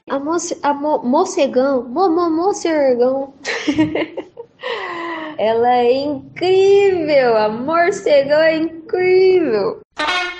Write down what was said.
Mocegão, Mocegão. Ela é incrível, a Morcegão é incrível.